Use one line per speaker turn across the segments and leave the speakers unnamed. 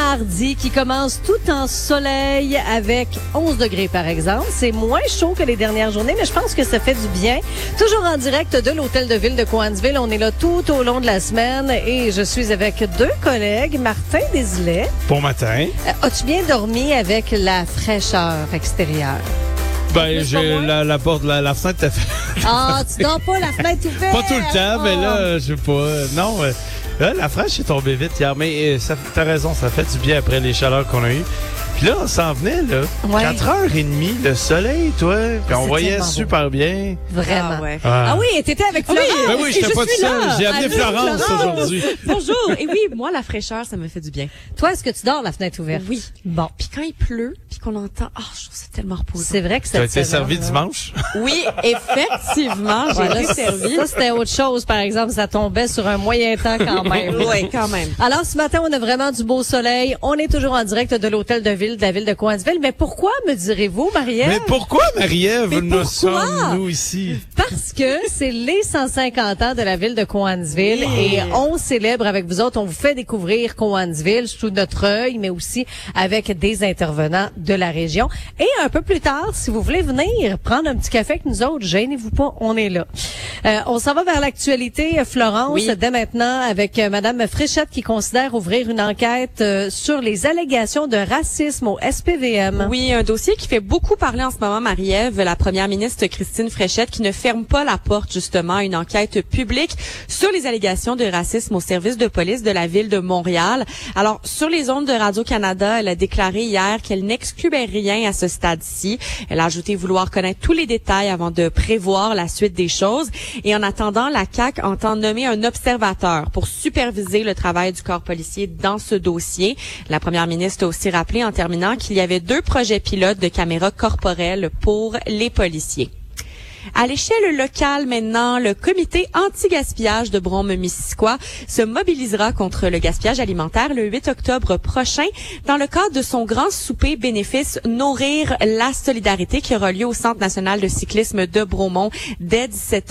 mardi qui commence tout en soleil avec 11 degrés par exemple. C'est moins chaud que les dernières journées, mais je pense que ça fait du bien. Toujours en direct de l'hôtel de ville de Cowansville. On est là tout au long de la semaine et je suis avec deux collègues. Martin Desilets.
Bon matin.
As-tu bien dormi avec la fraîcheur extérieure?
Ben, j'ai la porte, la fenêtre est faite.
Ah, tu dors pas, la fenêtre ouverte?
Pas tout le temps, mais là, je sais pas. Non, là, la fraîche est tombée vite hier, mais t'as raison, ça fait du bien après les chaleurs qu'on a eues. Puis là, on s'en venait, là. Ouais. 4h30, le soleil, toi. Puis on voyait super bien.
Vraiment.
Ah, ouais.
Ah oui, t'étais avec Florence.
Oui, j'étais pas tout seul. J'ai amené Florence aujourd'hui.
Bonjour. Et oui, moi, la fraîcheur, ça me fait du bien.
Toi, est-ce que tu dors la fenêtre ouverte?
Oui.
Bon.
Puis quand il pleut, puis qu'on entend, je trouve ça tellement reposant.
C'est vrai que ça
Tu as été servi dimanche?
Oui, effectivement, j'ai été servi.
Ça, c'était autre chose, par exemple. Ça tombait sur un moyen temps quand même.
Oui, quand même.
Alors, ce matin, on a vraiment du beau soleil. On est toujours en direct de l'hôtel de ville de la ville de Cowansville. Mais pourquoi, me direz-vous, Marie-Ève?
Mais pourquoi, Marie-Ève, nous sommes ici?
Parce que c'est les 150 ans de la ville de Cowansville et on célèbre avec vous autres. On vous fait découvrir Cowansville sous notre œil, mais aussi avec des intervenants de la région. Et un peu plus tard, si vous voulez venir prendre un petit café avec nous autres, gênez-vous pas, on est là. On s'en va vers l'actualité, Florence, dès maintenant, avec Madame Fréchette qui considère ouvrir une enquête sur les allégations de racisme au SPVM.
Oui, un dossier qui fait beaucoup parler en ce moment, Marie-Ève, la première ministre Christine Fréchette, qui ne ferme pas la porte justement à une enquête publique sur les allégations de racisme au service de police de la ville de Montréal. Alors, sur les ondes de Radio-Canada, elle a déclaré hier qu'elle n'excluait rien à ce stade-ci. Elle a ajouté vouloir connaître tous les détails avant de prévoir la suite des choses. Et en attendant, la CAQ entend nommer un observateur pour superviser le travail du corps policier dans ce dossier. La première ministre a aussi rappelé en terminant qu'il y avait 2 projets pilotes de caméras corporelles pour les policiers. À l'échelle locale maintenant, le comité anti-gaspillage de Brome-Missisquoi se mobilisera contre le gaspillage alimentaire le 8 octobre prochain dans le cadre de son grand souper bénéfice Nourrir la solidarité qui aura lieu au Centre national de cyclisme de Bromont dès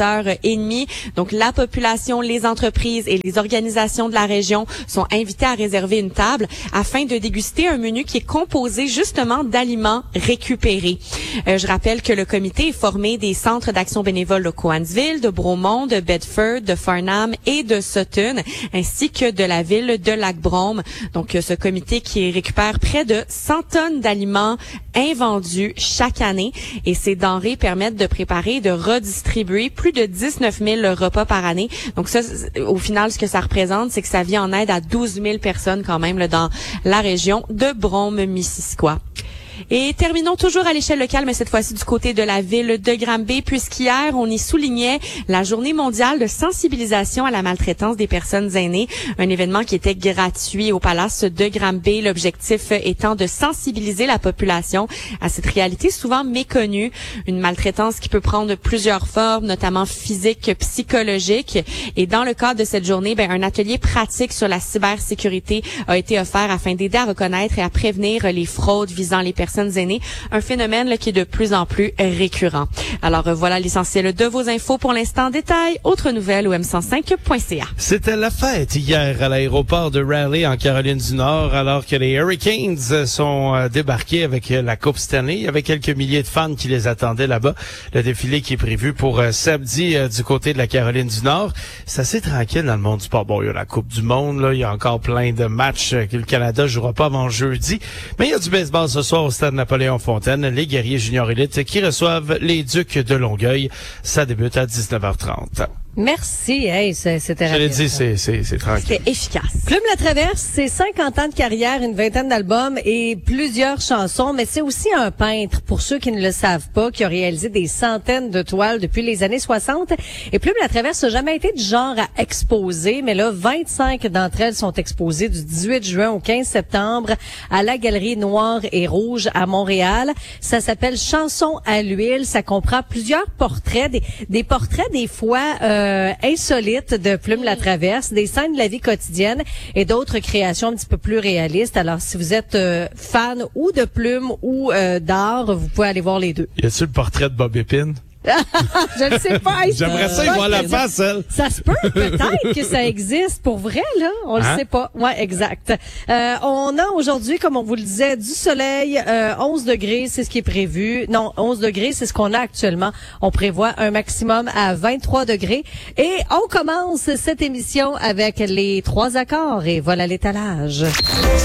17h30. Donc la population, les entreprises et les organisations de la région sont invités à réserver une table afin de déguster un menu qui est composé justement d'aliments récupérés. Je rappelle que le comité est formé des centres d'action bénévole de Cowansville, de Bromont, de Bedford, de Farnham et de Sutton, ainsi que de la ville de Lac-Brome. Donc, ce comité qui récupère près de 100 tonnes d'aliments invendus chaque année et ces denrées permettent de préparer et de redistribuer plus de 19 000 repas par année. Donc ça, au final, ce que ça représente, c'est que ça vient en aide à 12 000 personnes quand même là, dans la région de Brome-Missisquoi. Et terminons toujours à l'échelle locale, mais cette fois-ci du côté de la ville de Granby, puisqu'hier, on y soulignait la journée mondiale de sensibilisation à la maltraitance des personnes aînées, un événement qui était gratuit au Palace de Granby, l'objectif étant de sensibiliser la population à cette réalité souvent méconnue, une maltraitance qui peut prendre plusieurs formes, notamment physiques, psychologiques. Et dans le cadre de cette journée, un atelier pratique sur la cybersécurité a été offert afin d'aider à reconnaître et à prévenir les fraudes visant les personnes aînées, un phénomène là, qui est de plus en plus récurrent. Alors voilà l'essentiel de vos infos pour l'instant. Détail, autres nouvelles au m105.ca.
C'était la fête hier à l'aéroport de Raleigh en Caroline du Nord alors que les Hurricanes sont débarqués avec la Coupe Stanley. Il y avait quelques milliers de fans qui les attendaient là-bas. Le défilé qui est prévu pour samedi du côté de la Caroline du Nord. C'est assez tranquille dans le monde du sport. Bon, il y a la Coupe du Monde, là, il y a encore plein de matchs que le Canada jouera pas avant jeudi. Mais il y a du baseball ce soir au stade Napoléon-Fontaine, les guerriers juniors élites qui reçoivent les Ducs de Longueuil. Ça débute à 19h30.
Merci. Hey, c'était rapide.
Je l'ai dit, c'est tranquille.
C'était efficace.
Plume la Traverse, c'est 50 ans de carrière, une vingtaine d'albums et plusieurs chansons, mais c'est aussi un peintre, pour ceux qui ne le savent pas, qui a réalisé des centaines de toiles depuis les années 60. Et Plume la Traverse n'a jamais été du genre à exposer, mais là, 25 d'entre elles sont exposées du 18 juin au 15 septembre à la Galerie Noire et Rouge à Montréal. Ça s'appelle Chansons à l'huile. Ça comprend plusieurs portraits, des portraits des fois insolites de Plume la Traverse, des scènes de la vie quotidienne et d'autres créations un petit peu plus réalistes. Alors, si vous êtes fan ou de Plume ou d'art, vous pouvez aller voir les deux.
Y a-t-il le portrait de Bob Épine?
Je ne sais pas.
J'aimerais ça y voir la face, elle.
Ça se peut, peut-être que ça existe pour vrai, là. On le sait pas. Ouais, exact. On a aujourd'hui, comme on vous le disait, du soleil, 11 degrés, c'est ce qui est prévu. Non, 11 degrés, c'est ce qu'on a actuellement. On prévoit un maximum à 23 degrés. Et on commence cette émission avec les 3 accords et voilà l'étalage.